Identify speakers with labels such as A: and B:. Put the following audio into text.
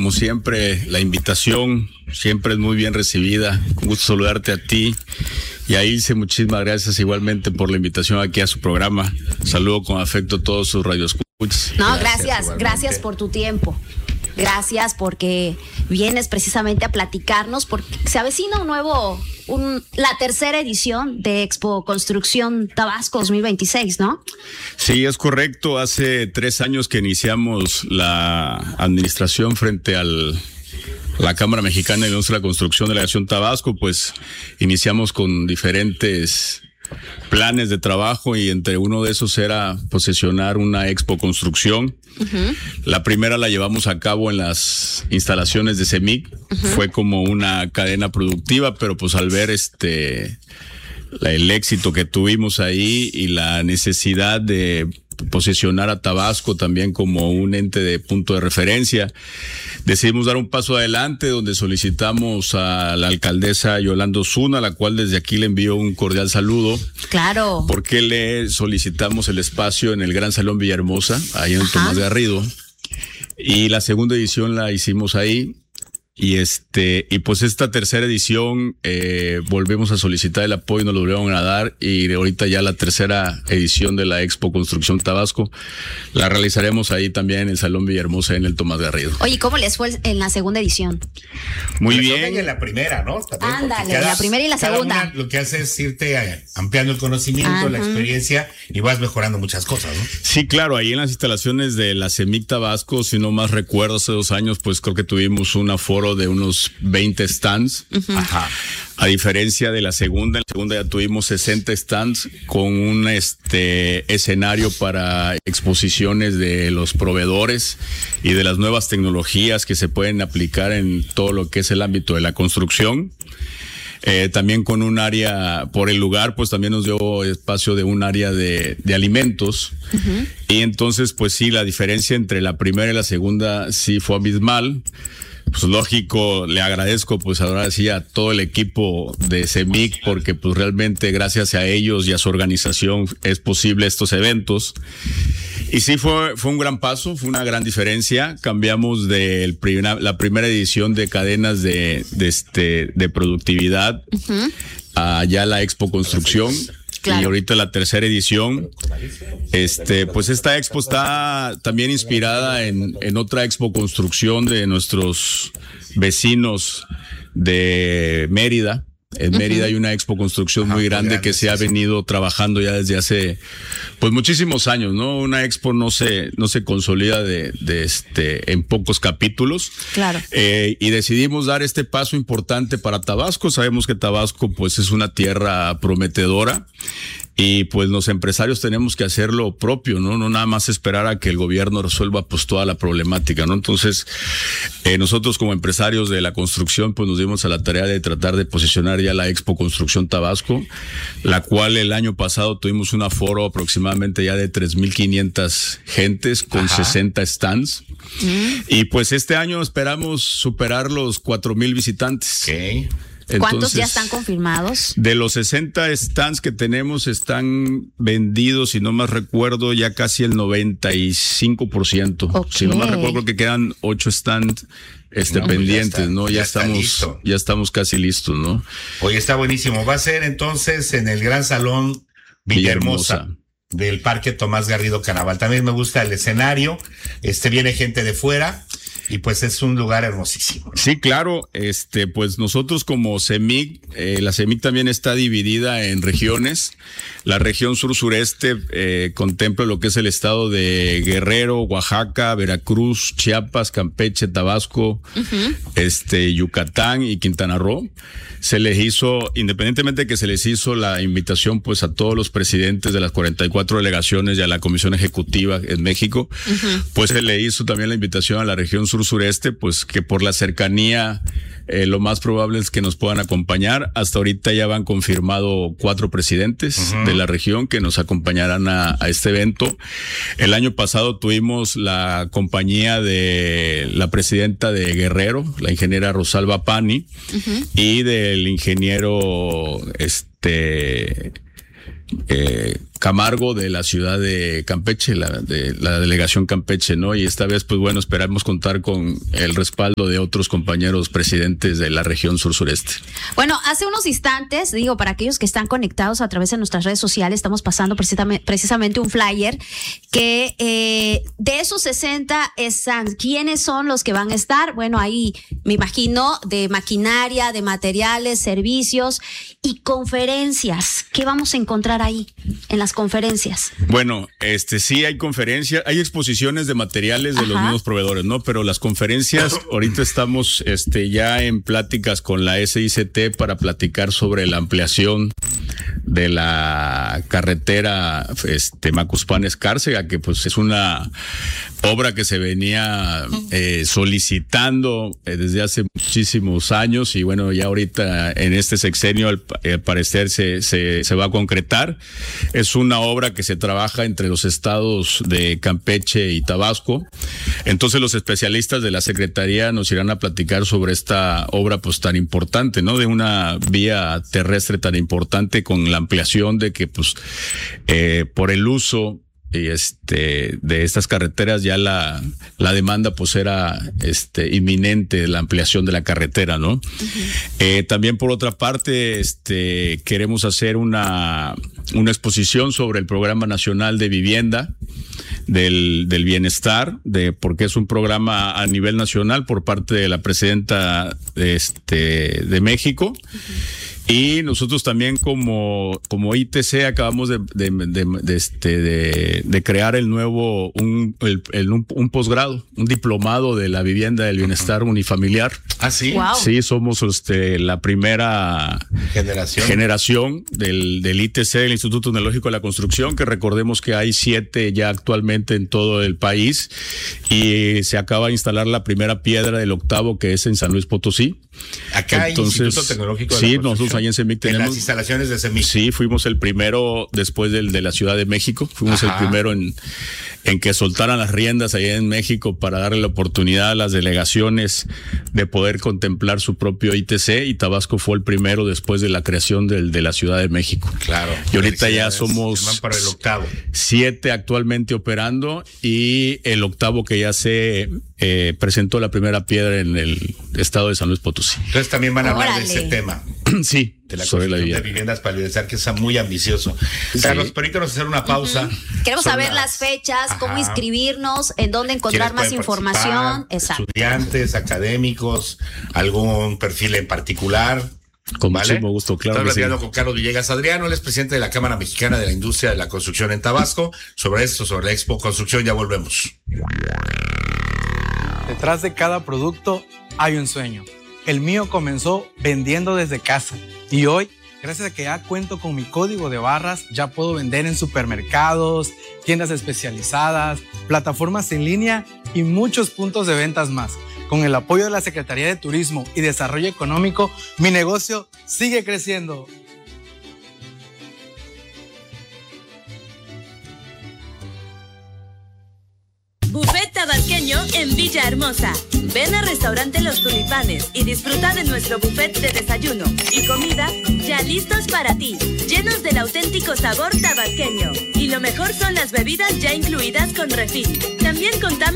A: como siempre, la invitación siempre es muy bien recibida. Con gusto saludarte a ti y a Ilse, muchísimas gracias igualmente por la invitación aquí a su programa. Saludo con afecto a todos sus radioescuchas.
B: No, gracias por tu tiempo. Gracias porque vienes precisamente a platicarnos, porque se avecina la tercera edición de Expo Construcción Tabasco 2026, ¿no?
A: Sí, es correcto. Hace 3 años que iniciamos la administración frente a la Cámara Mexicana de la Industria de la Construcción de la Nación Tabasco, pues iniciamos con diferentes planes de trabajo y entre uno de esos era posesionar una Expo Construcción. Uh-huh. La primera la llevamos a cabo en las instalaciones de CEMIC. Uh-huh. Fue como una cadena productiva, pero pues al ver el éxito que tuvimos ahí y la necesidad de posicionar a Tabasco también como un ente de punto de referencia, decidimos dar un paso adelante donde solicitamos a la alcaldesa Yolanda Osuna, a la cual desde aquí le envío un cordial saludo.
B: Claro.
A: Porque le solicitamos el espacio en el Gran Salón Villahermosa, ahí en Tomás Garrido. Y la segunda edición la hicimos ahí. Y pues esta tercera edición, volvemos a solicitar el apoyo, nos lo volvieron a dar, y ahorita ya la tercera edición de la Expo Construcción Tabasco la realizaremos ahí también en el Salón Villahermosa, en el Tomás Garrido.
B: Oye, ¿cómo les fue en la segunda edición?
A: Muy bien.
C: En la primera, ¿no? También,
B: ándale, la primera y la segunda.
C: Lo que hace es irte ampliando el conocimiento, la experiencia, y vas mejorando muchas cosas, ¿no?
A: Sí, claro, ahí en las instalaciones de la CEMIC Tabasco, si no más recuerdo, hace 2 años, pues creo que tuvimos un aforo de unos 20 stands. Uh-huh. Ajá. A diferencia de la segunda, en la segunda ya tuvimos 60 stands con un escenario para exposiciones de los proveedores y de las nuevas tecnologías que se pueden aplicar en todo lo que es el ámbito de la construcción. También con un área, por el lugar, pues también nos dio espacio de un área de alimentos. Uh-huh. Y entonces, pues sí, la diferencia entre la primera y la segunda sí fue abismal. Pues lógico, le agradezco pues ahora sí a todo el equipo de CEMIC, porque pues realmente gracias a ellos y a su organización es posible estos eventos. Y sí fue un gran paso, fue una gran diferencia. Cambiamos de la primera edición de cadenas de productividad, uh-huh, a ya la Expo Construcción. Claro. Y ahorita la tercera edición, pues esta expo está también inspirada en otra Expo Construcción de nuestros vecinos de Mérida. En Mérida hay una Expo Construcción muy grande que se ha venido trabajando ya desde hace pues muchísimos años, ¿no? Una expo no se consolida en pocos capítulos.
B: Claro.
A: Y decidimos dar este paso importante para Tabasco. Sabemos que Tabasco pues es una tierra prometedora. Y pues los empresarios tenemos que hacer lo propio, ¿no? No nada más esperar a que el gobierno resuelva pues toda la problemática, ¿no? Entonces, nosotros como empresarios de la construcción pues nos dimos a la tarea de tratar de posicionar ya la Expo Construcción Tabasco, la cual el año pasado tuvimos un aforo aproximadamente ya de 3,500 gentes con 60 stands. Y pues este año esperamos superar los 4,000 visitantes.
C: Okay.
B: ¿Cuántos
A: Entonces,
B: ya están confirmados?
A: De los 60 stands que tenemos están vendidos, si no más recuerdo, ya casi el 95%. Okay. Si no más recuerdo, creo que quedan 8 stands pendientes, ¿no? Ya estamos casi listos, ¿no?
C: Oye, está buenísimo. Va a ser entonces en el Gran Salón Villahermosa del Parque Tomás Garrido Canaval. También me gusta el escenario. Viene gente de fuera. Y pues es un lugar hermosísimo, ¿no?
A: Sí, claro. Pues nosotros como CEMIC, la CEMIC también está dividida en regiones. La región sur-sureste contempla lo que es el estado de Guerrero, Oaxaca, Veracruz, Chiapas, Campeche, Tabasco, uh-huh, Yucatán y Quintana Roo. Se les hizo, independientemente de que se les hizo la invitación pues a todos los presidentes de las 44 delegaciones y a la Comisión Ejecutiva en México, uh-huh, pues se le hizo también la invitación a la región sur-sureste, pues que por la cercanía lo más probable es que nos puedan acompañar. Hasta ahorita ya van confirmado 4 presidentes, uh-huh, de la región que nos acompañarán a este evento. El año pasado tuvimos la compañía de la presidenta de Guerrero, la ingeniera Rosalba Pani, uh-huh, y del ingeniero Camargo de la ciudad de Campeche, de la delegación Campeche, ¿no? Y esta vez, pues bueno, esperamos contar con el respaldo de otros compañeros presidentes de la región sur-sureste.
B: Bueno, hace unos instantes, digo, para aquellos que están conectados a través de nuestras redes sociales, estamos pasando precisamente un flyer que de esos 60 stands, ¿quiénes son los que van a estar? Bueno, ahí me imagino de maquinaria, de materiales, servicios y conferencias. ¿Qué vamos a encontrar ahí en las conferencias?
A: Bueno, sí hay conferencias, hay exposiciones de materiales de los mismos proveedores, ¿no? Pero las conferencias, ahorita estamos ya en pláticas con la SICT para platicar sobre la ampliación de la carretera Macuspán-Escárcega, que pues es una obra que se venía solicitando desde hace muchísimos años, y bueno, ya ahorita en este sexenio al parecer se va a concretar. Es una obra que se trabaja entre los estados de Campeche y Tabasco. Entonces los especialistas de la Secretaría nos irán a platicar sobre esta obra pues tan importante, ¿no? De una vía terrestre tan importante, con la ampliación de que pues por el uso de estas carreteras ya la demanda pues era inminente, la ampliación de la carretera, ¿no? También por otra parte queremos hacer una exposición sobre el Programa Nacional de Vivienda del Bienestar, porque es un programa a nivel nacional por parte de la presidenta de México. Y nosotros también como ITC acabamos de crear el nuevo, un posgrado, un diplomado de la vivienda del bienestar unifamiliar.
C: ¿Ah, sí?
B: Wow.
A: Sí, somos la primera generación del ITC, del Instituto Tecnológico de la Construcción, que recordemos que hay 7 ya actualmente en todo el país, y se acaba de instalar la primera piedra del 8º, que es en San Luis Potosí.
C: Acá entonces, hay Instituto Tecnológico de la Construcción.
A: Nosotros ahí en CEMIC tenemos.
C: En las instalaciones de CEMIC.
A: Sí, fuimos el primero después del de la Ciudad de México. Fuimos el primero en que soltaran las riendas allá en México para darle la oportunidad a las delegaciones de poder contemplar su propio ITC, y Tabasco fue el primero después de la creación de la Ciudad de México. Claro. Y ahorita ya somos
C: van para el 8º.
A: 7 actualmente operando, y el 8º que ya se presentó la primera piedra en el estado de San Luis Potosí.
C: Entonces también van a hablar de ese tema.
A: Sí.
C: De la construcción de viviendas para evidenciar que es muy ambicioso. Sí. Carlos, permítanos hacer una pausa.
B: Queremos saber las fechas, cómo inscribirnos, en dónde encontrar más información.
C: Exacto. Estudiantes, académicos, algún perfil en particular.
A: Con muchísimo gusto, claro.
C: Estamos platicando con Carlos Villegas Adriano, él es presidente de la Cámara Mexicana de la Industria de la Construcción en Tabasco. Sobre esto, sobre la Expo Construcción, ya volvemos.
D: Detrás de cada producto hay un sueño. El mío comenzó vendiendo desde casa, y hoy, gracias a que ya cuento con mi código de barras, ya puedo vender en supermercados, tiendas especializadas, plataformas en línea y muchos puntos de ventas más. Con el apoyo de la Secretaría de Turismo y Desarrollo Económico, mi negocio sigue creciendo.
E: Buffet tabasqueño en Villahermosa. Ven al restaurante Los Tulipanes y disfruta de nuestro buffet de desayuno y comida ya listos para ti, llenos del auténtico sabor tabasqueño. Y lo mejor son las bebidas ya incluidas con refil. También contamos